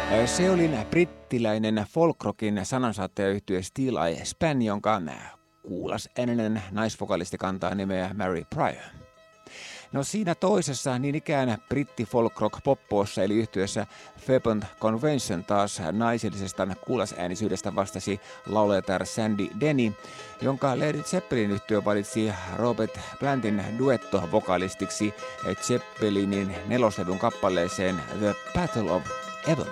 Se oli brittiläinen folkrockin sanansaattaja-yhtye Steel Eye Span, jonka kuulas äänenen naisvokalisti kantaa nimeä Mary Pryor. No siinä toisessa niin ikään britti folk rock poppoossa eli yhtyeessä Fairpont Convention taas naisellisesta kuulasäänisyydestä vastasi laulajatar Sandy Denny, jonka Led Zeppelin yhtye valitsi Robert Plantin duettovokalistiksi Zeppelinin 4. levyn kappaleeseen The Battle of Avon.